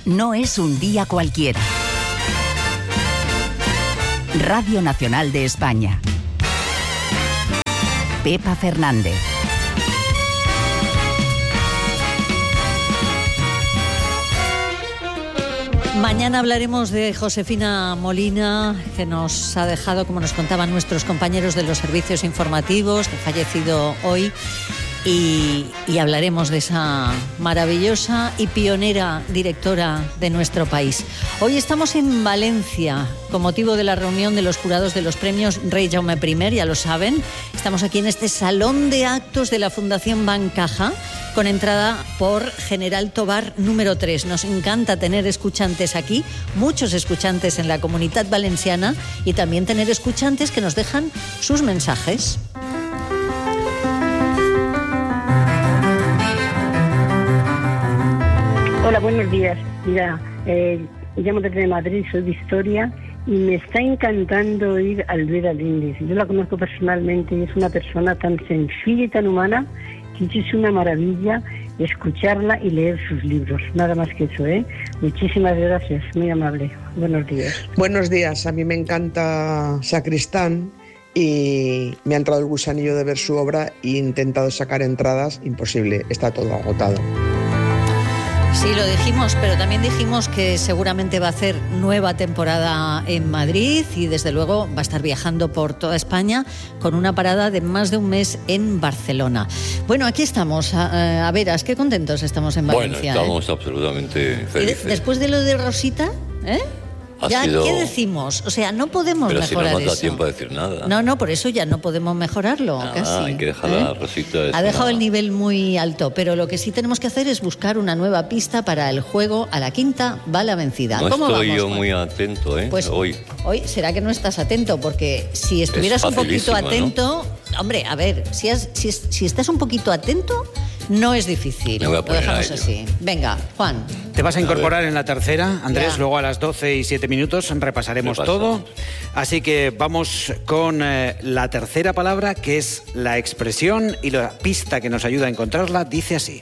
no es un día cualquiera. Radio Nacional de España. Pepa Fernández. Mañana hablaremos de Josefina Molina, que nos ha dejado, como nos contaban nuestros compañeros de los servicios informativos, que ha fallecido hoy. Y hablaremos de esa maravillosa y pionera directora de nuestro país. Hoy estamos en Valencia con motivo de la reunión de los jurados de los premios Rey Jaume I, ya lo saben. Estamos aquí en este salón de actos de la Fundación Bancaja con entrada por General Tobar número 3. Nos encanta tener escuchantes aquí, muchos escuchantes en la Comunitat Valenciana y también tener escuchantes que nos dejan sus mensajes. Hola, buenos días. Mira, llamo desde Madrid, soy de Historia y me está encantando oír a Elvira Lindis. Yo la conozco personalmente y es una persona tan sencilla y tan humana que es una maravilla escucharla y leer sus libros. Nada más que eso, ¿eh? Muchísimas gracias, muy amable. Buenos días. Buenos días, a mí me encanta Sacristán y me ha entrado el gusanillo de ver su obra e he intentado sacar entradas, imposible, está todo agotado. Sí, lo dijimos, pero también dijimos que seguramente va a hacer nueva temporada en Madrid y desde luego va a estar viajando por toda España con una parada de más de un mes en Barcelona. Bueno, aquí estamos, a veras, qué contentos estamos en Valencia. Bueno, estamos absolutamente felices. Después de lo de Rosita, ¿qué decimos? O sea, no podemos pero mejorar eso. Pero si no nos da tiempo a decir nada. No, por eso ya no podemos mejorarlo. Casi. Hay que dejar a Rosita. Ha dejado el nivel muy alto, pero lo que sí tenemos que hacer es buscar una nueva pista para el juego A la quinta va la vencida. No ¿Cómo estoy vamos, yo muy atento, Pues hoy será que no estás atento, porque si estuvieras un poquito atento, ¿no? Hombre, a ver, si estás un poquito atento, no es difícil. Me voy a poner lo dejamos así. Venga, Juan. Te vas a incorporar en la tercera, Andrés, luego a las 12:07 repasaremos todo. Así que vamos con la tercera palabra, que es la expresión, y la pista que nos ayuda a encontrarla dice así.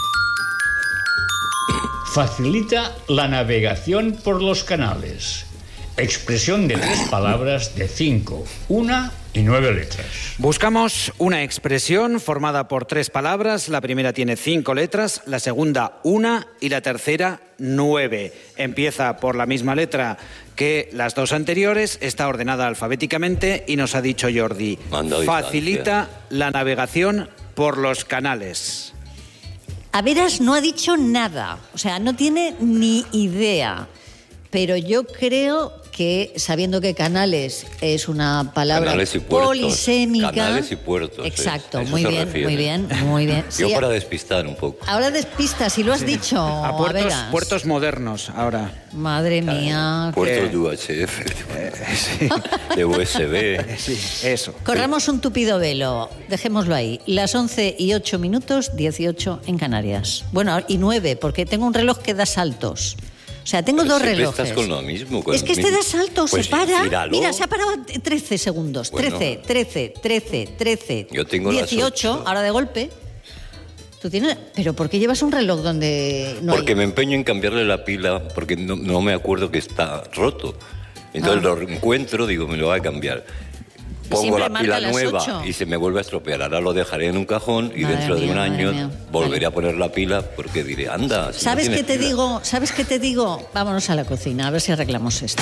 Facilita la navegación por los canales. Expresión de 3 palabras de 5, 1 y 9 letras. Buscamos una expresión formada por 3 palabras. La primera tiene 5 letras, la segunda 1 y la tercera 9. Empieza por la misma letra que las 2 anteriores, está ordenada alfabéticamente y nos ha dicho Jordi. Facilita la navegación por los canales. A veras no ha dicho nada, o sea, no tiene ni idea. Pero yo creo que, sabiendo que canales es una palabra polisémica... Canales y puertos. Exacto, muy bien. Yo para despistar un poco. Ahora despistas, si lo has dicho. A puertos modernos, ahora. Madre mía. Puertos de UHF, de USB. Sí, eso. Corramos un tupido velo, dejémoslo ahí. Las 11:08, 18 en Canarias. Bueno, y 9, porque tengo un reloj que da saltos. O sea, tengo 2 relojes. Estás con lo mismo. Es que este da saltos, pues se para. Míralo. Mira, se ha parado 13 segundos. Bueno, 13. Yo tengo 18, ahora de golpe. ¿Tú tienes? ¿Pero por qué llevas un reloj donde no Porque hay? me empeño en cambiarle la pila, porque no me acuerdo que está roto. Entonces lo encuentro, digo, me lo voy a cambiar. Pongo la pila nueva 8. y se me vuelve a estropear. Ahora lo dejaré en un cajón y dentro de un año volveré a poner la pila porque diré, anda. Si ¿Sabes no qué te pila. digo? ¿Sabes qué te digo? Vámonos a la cocina, a ver si arreglamos esto.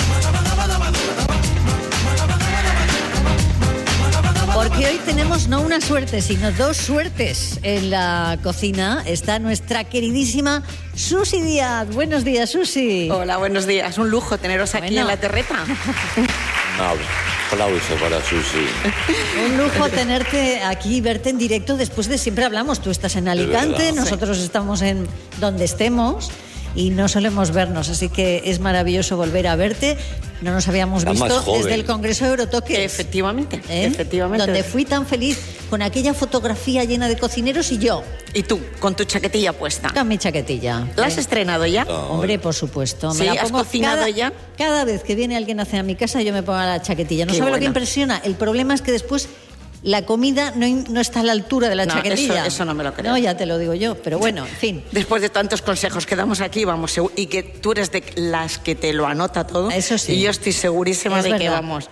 Porque hoy tenemos no una suerte, sino 2 suertes en la cocina. Está nuestra queridísima Susi Díaz. Buenos días, Susi. Hola, buenos días. Un lujo teneros aquí en la terreta. Aplauso para Susi. Un lujo tenerte aquí, verte en directo. Después de siempre hablamos, tú estás en Alicante, nosotros estamos en donde estemos y no solemos vernos, así que es maravilloso volver a verte. No nos habíamos visto desde el Congreso de Eurotoques. Efectivamente. Donde fui tan feliz con aquella fotografía llena de cocineros y yo. Y tú, con tu chaquetilla puesta. Con mi chaquetilla. ¿La has estrenado ya? Hombre, por supuesto. ¿Sí? ¿Has cocinado ya? Cada vez que viene alguien hacia mi casa yo me pongo la chaquetilla. No sabe lo que impresiona. El problema es que después la comida no está a la altura de la chaquetilla. Eso no me lo creo. No, ya te lo digo yo, pero bueno, en fin. Después de tantos consejos que damos aquí, vamos, y que tú eres de las que te lo anota todo. Eso sí. Y yo estoy segurísima de que vamos.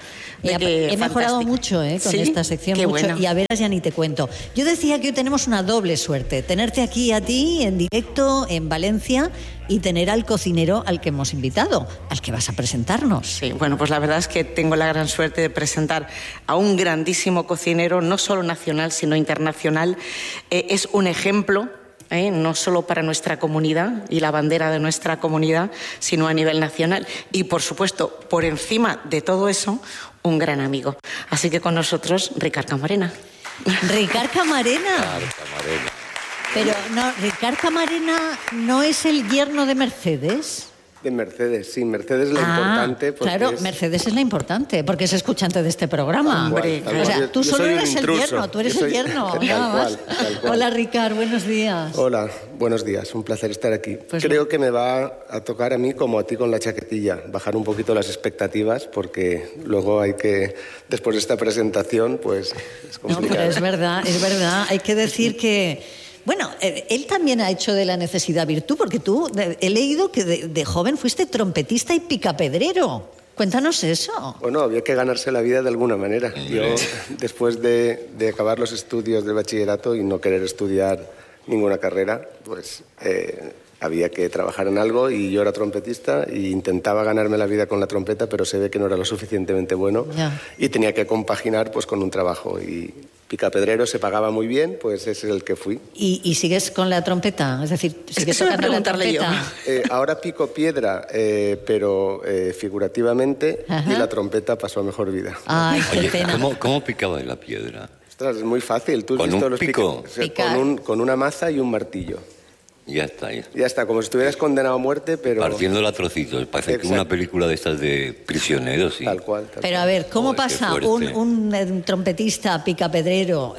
He mejorado mucho con esta sección, mucho, bueno. Y a veras ya ni te cuento. Yo decía que hoy tenemos una doble suerte, tenerte aquí a ti en directo en Valencia y tener al cocinero al que hemos invitado, al que vas a presentarnos. Sí, bueno, pues la verdad es que tengo la gran suerte de presentar a un grandísimo cocinero, no solo nacional, sino internacional. Es un ejemplo, no solo para nuestra comunidad y la bandera de nuestra comunidad, sino a nivel nacional. Y, por supuesto, por encima de todo eso, un gran amigo. Así que con nosotros, Ricard Camarena. Ricard Camarena. Claro, Camarena. Pero no, Ricard Camarena no es el yerno de Mercedes. De Mercedes, sí, Mercedes es la importante. Claro, Mercedes es la importante, porque es escuchante de este programa. Hombre, o sea, tú solo eres el intruso. yerno, tú eres el yerno, nada más. Tal cual. Hola, Ricard, buenos días. Hola, buenos días, un placer estar aquí. Pues creo que me va a tocar a mí como a ti con la chaquetilla, bajar un poquito las expectativas, porque luego hay que, después de esta presentación, pues es complicado. No, pero es verdad, hay que decir que... Bueno, él también ha hecho de la necesidad virtud, porque tú, he leído que de joven fuiste trompetista y picapedrero. Cuéntanos eso. Bueno, había que ganarse la vida de alguna manera. Yo, después de acabar los estudios de bachillerato y no querer estudiar ninguna carrera, pues había que trabajar en algo, y yo era trompetista e intentaba ganarme la vida con la trompeta, pero se ve que no era lo suficientemente bueno. Ya. Y tenía que compaginar pues con un trabajo, y picapedrero se pagaba muy bien, pues ese es el que fui. ¿Y sigues con la trompeta? Es decir, ¿sigues tocando la trompeta? Ahora pico piedra, pero figurativamente, y la trompeta pasó a mejor vida. Ay, qué Oye, pena. ¿cómo picabas la piedra? Ostras, es muy fácil. ¿Tú has ¿Con visto un los pico? Con una maza y un martillo. Ya está. Ya está, como si estuvieras condenado a muerte, pero... Partiéndola a trocitos. Parece que una película de estas de prisioneros. Sí. Tal cual. Pero a ver, ¿cómo Joder, pasa qué fuerte. un trompetista picapedrero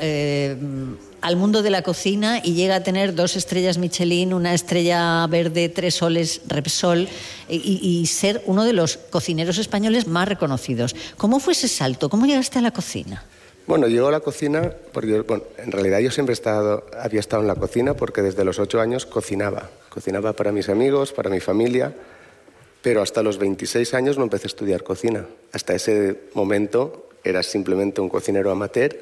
al mundo de la cocina y llega a tener 2 estrellas Michelin, 1 estrella verde, 3 soles Repsol y ser uno de los cocineros españoles más reconocidos? ¿Cómo fue ese salto? ¿Cómo llegaste a la cocina? Bueno, llegó a la cocina porque, en realidad yo siempre había estado en la cocina, porque desde los 8 años cocinaba. Cocinaba para mis amigos, para mi familia, pero hasta los 26 años no empecé a estudiar cocina. Hasta ese momento era simplemente un cocinero amateur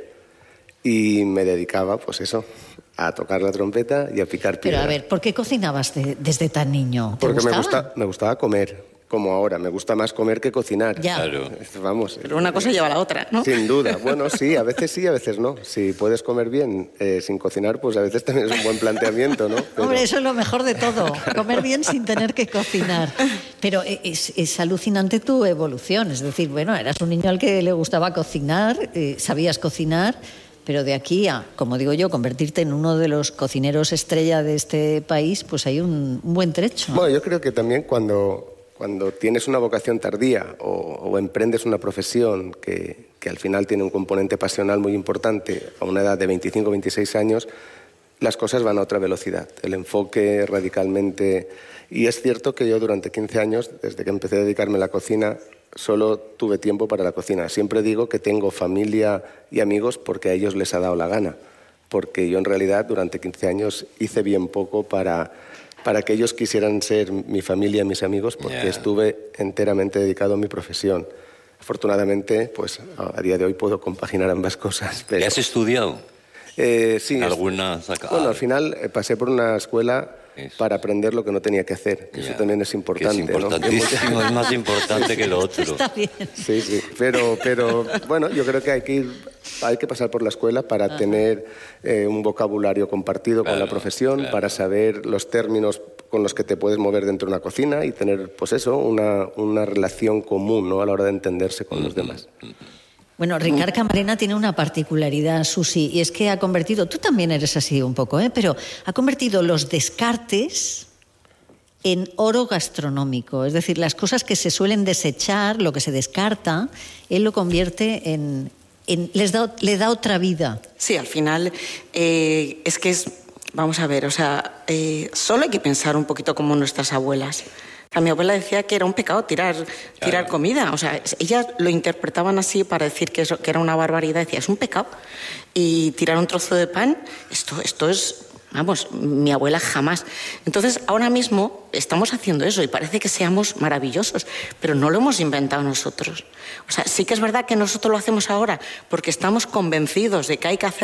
y me dedicaba, pues eso, a tocar la trompeta y a picar piedra. Pero a ver, ¿por qué cocinabas desde tan niño? ¿Te Porque gustaba? me gustaba comer. Como ahora, me gusta más comer que cocinar. Ya. Claro. Vamos. Pero una cosa lleva a la otra, ¿no? Sin duda. Bueno, sí, a veces no. Si puedes comer bien sin cocinar, pues a veces también es un buen planteamiento, ¿no? Pero... Hombre, eso es lo mejor de todo, comer bien sin tener que cocinar. Pero es alucinante tu evolución, es decir, bueno, eras un niño al que le gustaba cocinar, sabías cocinar, pero de aquí a, como digo yo, convertirte en uno de los cocineros estrella de este país, pues hay un buen trecho. Bueno, yo creo que también cuando tienes una vocación tardía o emprendes una profesión que al final tiene un componente pasional muy importante a una edad de 25 o 26 años, las cosas van a otra velocidad. El enfoque radicalmente... Y es cierto que yo durante 15 años, desde que empecé a dedicarme a la cocina, solo tuve tiempo para la cocina. Siempre digo que tengo familia y amigos porque a ellos les ha dado la gana. Porque yo en realidad durante 15 años hice bien poco para que ellos quisieran ser mi familia, mis amigos, porque estuve enteramente dedicado a mi profesión. Afortunadamente, pues a día de hoy puedo compaginar ambas cosas. Pero... ¿Has estudiado? Sí. ¿Alguna? Bueno, al final pasé por una escuela para aprender lo que no tenía que hacer. Eso también es importante. Que es importantísimo, ¿no? Es más importante que lo otro. Está bien. Sí, sí. Pero bueno, yo creo que hay que pasar por la escuela para tener un vocabulario compartido con la profesión, para saber los términos con los que te puedes mover dentro de una cocina y tener, pues eso, una relación común, ¿no?, a la hora de entenderse con los demás. Bueno, Ricard Camarena tiene una particularidad, Susi, y es que ha convertido, tú también eres así un poco, pero ha convertido los descartes en oro gastronómico. Es decir, las cosas que se suelen desechar, lo que se descarta, él lo convierte le da otra vida. Sí, al final es que vamos a ver, o sea, solo hay que pensar un poquito como nuestras abuelas. A mi abuela decía que era un pecado tirar comida. O sea, ellas lo interpretaban así para decir que era una barbaridad. Decía, es un pecado. Y tirar un trozo de pan, esto es... Vamos, mi abuela jamás. Entonces, ahora mismo estamos haciendo eso y parece que seamos maravillosos, pero no lo hemos inventado nosotros. O sea, sí que es verdad que nosotros lo hacemos ahora porque estamos convencidos de que hay que hacer